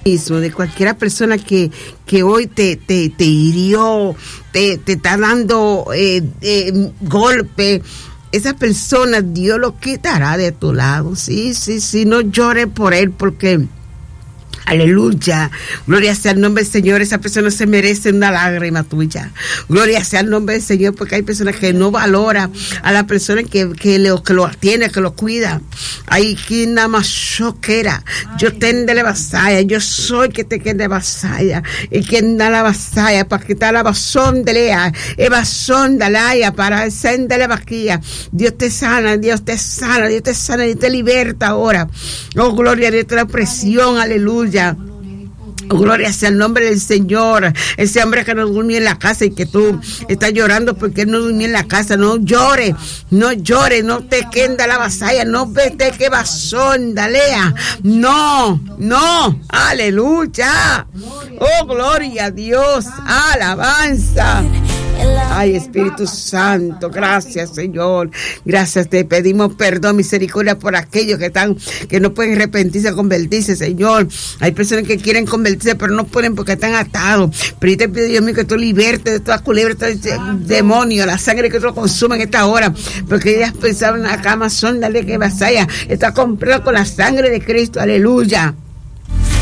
De cualquier persona que hoy te hirió, te está dando golpe, esa persona Dios lo quitará de tu lado. Sí, no llores por él, porque aleluya, gloria sea el nombre del Señor. Esa persona se merece una lágrima tuya. Gloria sea el nombre del Señor, porque hay personas que no valoran a la persona que lo atiende, que lo cuida. Hay quien nada más choquera. Yo tende la vasalla, yo soy que te quede vasalla. Y quien da la vasalla para quitar la basón de lea, evasón de laya para encender la vaquilla. Dios te sana, Dios te sana, Dios te sana y te liberta ahora. Oh, gloria a Dios, la opresión, aleluya. Oh, gloria sea el nombre del Señor. Ese hombre que no durmió en la casa y que tú estás llorando porque él no durmió en la casa, no llores, no te queda la vasalla, no vete que vasón, dalea, no, aleluya. Oh, gloria a Dios, alabanza. Ay, Espíritu Santo, gracias, Señor. Gracias, te pedimos perdón, misericordia por aquellos que no pueden arrepentirse, convertirse, Señor. Hay personas que quieren convertirse, pero no pueden porque están atados. Pero yo te pido, Dios mío, que tú libertes de toda culebra, de todo demonio, la sangre que tú lo consumes en esta hora. Porque ellas pensaban en la cama, son dale que vasalla. Está comprado con la sangre de Cristo, aleluya.